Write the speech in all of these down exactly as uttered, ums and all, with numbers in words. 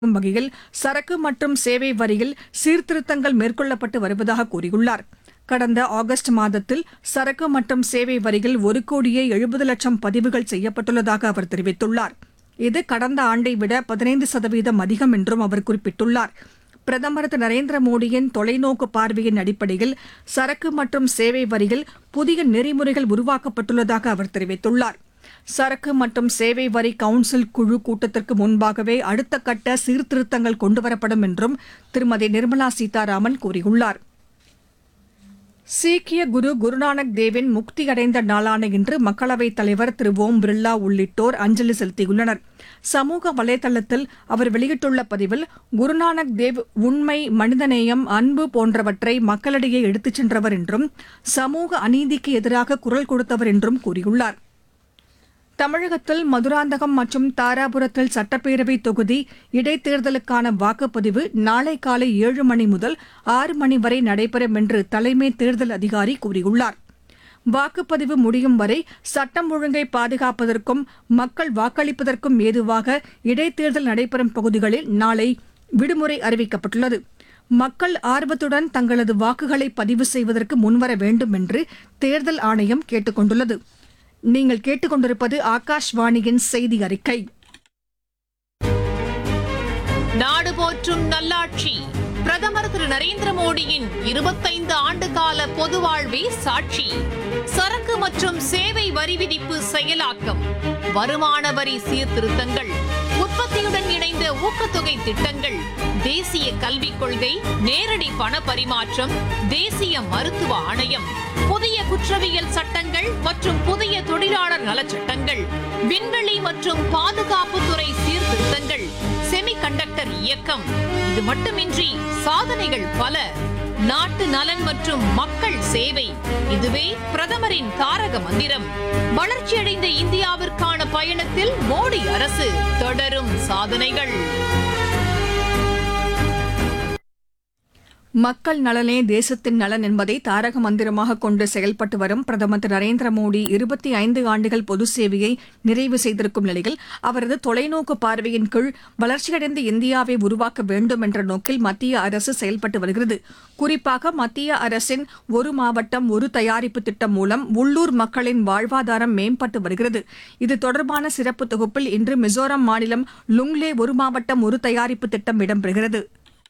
வகையில் சரக்கு மற்றும் சேவை வரியில் சீர்திருத்தங்கள் மேற்கொள்ளப்பட்டு வருவதாக கூறியுள்ளார். கடந்த ஆகஸ்ட் மாதத்தில் சரக்கு மற்றும் சேவை வரியில் ஒரு கோடியே எழுபது லட்சம் பதிவுகள் செய்யப்பட்டுள்ளதாக அவர் தெரிவித்துள்ளார். இது கடந்த ஆண்டை விட பதினைந்து சதவீதம் அதிகம் என்றும் அவர் குறிப்பிட்டுள்ளார். பிரதமர் திரு நரேந்திர மோடியின் தொலைநோக்கு பார்வையின் அடிப்படையில் சரக்கு மற்றும் சேவை வரியில் புதிய நெறிமுறைகள் உருவாக்கப்பட்டுள்ளதாக அவர் தெரிவித்துள்ளார். சரக்கு மற்றும் சேவை வரி கவுன்சில் குழு கூட்டத்திற்கு முன்பாகவே அடுத்த கட்ட சீர்திருத்தங்கள் கொண்டுவரப்படும் என்றும் திருமதி நிர்மலா சீதாராமன் கூறியுள்ளார். சீக்கிய குரு குருநானக் தேவின் முக்தியடைந்த நாளான இன்று மக்களவைத் தலைவர் திரு ஓம் பிர்லா உள்ளிட்டோர் அஞ்சலி செலுத்தியுள்ளனர். சமூக வலைதளத்தில் அவர் வெளியிட்டுள்ள பதிவில், குருநானக் தேவ் உண்மை, மனிதநேயம், அன்பு போன்றவற்றை மக்களிடையே எடுத்துச் சென்றவர் என்றும் சமூக அநீதிக்கு எதிராக குரல் கொடுத்தவர் என்றும் கூறியுள்ளார். தமிழகத்தில் மதுராந்தகம் மற்றும் தாராபுரத்தில் சட்டப்பேரவை தொகுதி இடைத்தேர்தலுக்கான வாக்குப்பதிவு நாளை காலை ஏழு மணி முதல் ஆறு மணி வரை நடைபெறும் என்று தலைமை தேர்தல் அதிகாரி கூறியுள்ளார். வாக்குப்பதிவு முடியும் வரை சட்டம் ஒழுங்கை பாதுகாப்பதற்கும் மக்கள் வாக்களிப்பதற்கும் ஏதுவாக இடைத்தேர்தல் நடைபெறும் பகுதிகளில் நாளை விடுமுறை அறிவிக்கப்பட்டுள்ளது. மக்கள் ஆர்வத்துடன் தங்களது வாக்குகளை பதிவு செய்வதற்கு முன்வர வேண்டும் என்று தேர்தல் ஆணையம் கேட்டுக் கொண்டுள்ளது. நீங்கள் கேட்டுக்கொண்டிருப்பது ஆகாஷ்வாணியின் செய்தி அறிக்கை. நாடு போற்றும் நல்லாட்சி பிரதமர் திரு நரேந்திர மோடியின் இருபத்தைந்து ஆண்டு கால பொது வாழ்வே சாட்சி. சரக்கு மற்றும் சேவை வரி விதிப்பு செயலாக்கம், வருமான வரி சீர்திருத்தங்கள், உற்பத்தியுடன் இணைந்த ஊக்கத்தொகை திட்டங்கள், தேசிய கல்விக் கொள்கை, நேரடி பண பரிமாற்றம், தேசிய மருத்துவ ஆணையம், புதிய குற்றவியல் சட்டங்கள் மற்றும் புதிய தொழிலாளர் நலச்சட்டங்கள், விண்வெளி மற்றும் பாதுகாப்புத்துறை சீர்திருத்தங்கள், செமிகண்டக்டர் இயக்கம். இது மட்டுமின்றி சாதனைகள் பல. நாட்டு நலன் மற்றும் மக்கள் சேவை, இதுவே பிரதமரின் தாரக மந்திரம். வளர்ச்சியடைந்த இந்தியாவிற்கான பயணத்தில் மோடி அரசு, தொடரும் சாதனைகள். மக்கள் நலனே தேசத்தின் நலன் என்பதை தாரக மந்திரமாக கொண்டு செயல்பட்டு வரும் பிரதமர் திரு நரேந்திர மோடி இருபத்தி ஐந்து ஆண்டுகள் பொது சேவையை நிறைவு செய்திருக்கும் நிலையில் அவரது தொலைநோக்கு பார்வையின் கீழ் வளர்ச்சியடைந்த இந்தியாவை உருவாக்க வேண்டும் என்ற நோக்கில் மத்திய அரசு செயல்பட்டு வருகிறது. குறிப்பாக மத்திய அரசின் ஒரு மாவட்டம் ஒரு தயாரிப்பு திட்டம் மூலம் உள்ளூர் மக்களின் வாழ்வாதாரம் மேம்பட்டு வருகிறது. இது தொடர்பான சிறப்பு தொகுப்பில் இன்று மிசோரம் மாநிலம் லுங்லே ஒரு மாவட்டம் ஒரு தயாரிப்பு திட்டம் இடம்பெறுகிறது.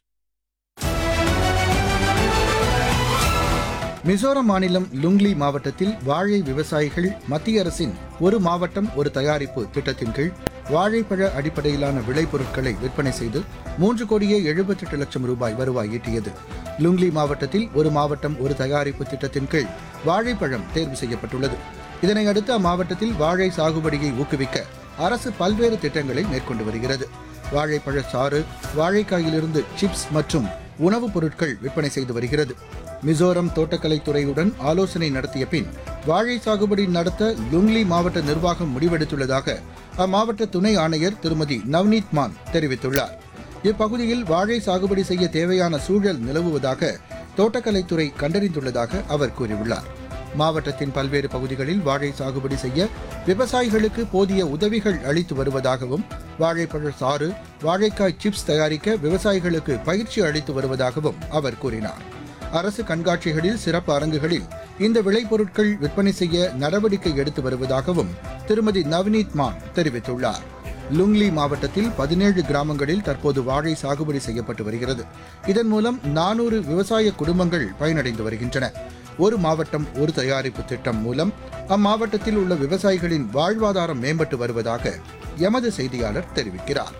மிசோரம் மாநிலம் லுங்லி மாவட்டத்தில் வாழை விவசாயிகள் மத்திய அரசின் ஒரு மாவட்டம் ஒரு தயாரிப்பு திட்டத்தின் கீழ் வாழைப்பழ அடிப்படையிலான விளைபொருட்களை விற்பனை செய்து மூன்று கோடியே எழுபத்தெட்டு லட்சம் ரூபாய் வருவாய் ஈட்டியது. லுங்லி மாவட்டத்தில் ஒரு மாவட்டம் ஒரு தயாரிப்பு திட்டத்தின் கீழ் வாழைப்பழம் தேர்வு செய்யப்பட்டுள்ளது. இதனையடுத்து அம்மாவட்டத்தில் வாழை சாகுபடியை ஊக்குவிக்க அரசு பல்வேறு திட்டங்களை மேற்கொண்டு வருகிறது. வாழைப்பழ சாறு, வாழைக்காயிலிருந்து சிப்ஸ் மற்றும் உணவுப் பொருட்கள் விற்பனை செய்து வருகிறது. மிசோரம் தோட்டக்கலைத்துறையுடன் ஆலோசனை நடத்திய பின் வாழை சாகுபடி நடத்த லுங்லி மாவட்ட நிர்வாகம் முடிவெடுத்துள்ளதாக அம்மாவட்ட துணை ஆணையர் திருமதி நவ்னீத் மான் தெரிவித்துள்ளார். இப்பகுதியில் வாழை சாகுபடி செய்ய தேவையான சூழல் நிலவுவதாக தோட்டக்கலைத்துறை கண்டறிந்துள்ளதாக அவர் கூறியுள்ளார். மாவட்டத்தின் பல்வேறு பகுதிகளில் வாழை சாகுபடி செய்ய விவசாயிகளுக்கு போதிய உதவிகள் அளித்து வருவதாகவும், வாழைப்பழ சாறு, வாழைக்காய் சிப்ஸ் தயாரிக்க விவசாயிகளுக்கு பயிற்சி அளித்து வருவதாகவும் அவர் கூறினார். அரசு கண்காட்சிகளில், சிறப்பு அரங்குகளில் இந்த விளைபொருட்கள் விற்பனை செய்ய நடவடிக்கை எடுத்து வருவதாகவும் திருமதி நவ்னீத் மான் தெரிவித்துள்ளார். லுங்லி மாவட்டத்தில் பதினேழு கிராமங்களில் தற்போது வாழை சாகுபடி செய்யப்பட்டு வருகிறது. இதன் மூலம் நானூறு விவசாய குடும்பங்கள் பயனடைந்து வருகின்றன. ஒரு மாவட்டம் ஒரு தயாரிப்பு திட்டம் மூலம் அம்மாவட்டத்தில் உள்ள விவசாயிகளின் வாழ்வாதாரம் மேம்பட்டு வருவதாக எமது செய்தியாளர் தெரிவிக்கிறார்.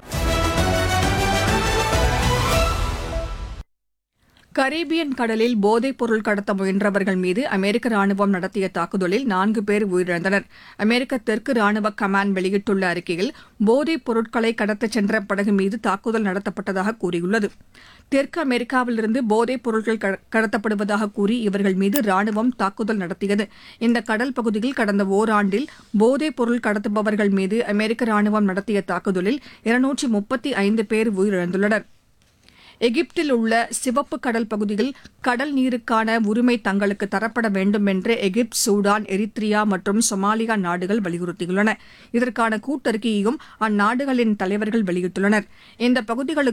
கரீபியன் கடலில் போதைப் பொருள் கடத்த முயன்றவர்கள் மீது அமெரிக்க ராணுவம் நடத்திய தாக்குதலில் நான்கு பேர் உயிரிழந்தனர். அமெரிக்க தெற்கு ராணுவ கமாண்ட் வெளியிட்டுள்ள அறிக்கையில், போதைப் பொருட்களை கடத்தச் சென்ற படகு மீது தாக்குதல் நடத்தப்பட்டதாக கூறியுள்ளது. தெற்கு அமெரிக்காவிலிருந்து போதைப் பொருட்கள் கடத்தப்படுவதாக கூறி இவர்கள் மீது ராணுவம் தாக்குதல் நடத்தியது. இந்த கடல் பகுதியில் கடந்த ஓராண்டில் போதைப் பொருள் கடத்துபவர்கள் மீது அமெரிக்க ராணுவம் நடத்திய தாக்குதலில் இருநூற்றி முப்பத்தி ஐந்து பேர் உயிரிழந்துள்ளனர். எகிப்தில் உள்ள சிவப்பு கடல் பகுதியில் கடல் நீருக்கான உரிமை தங்களுக்கு தரப்பட வேண்டும் என்று எகிப்து, சூடான், எரித்ரியா மற்றும் சொமாலியா நாடுகள் வலியுறுத்தியுள்ளன. இதற்கான கூட்டறிக்கையையும் அந்நாடுகளின் தலைவர்கள் வெளியிட்டுள்ளனர். இந்த பகுதிகளுக்கு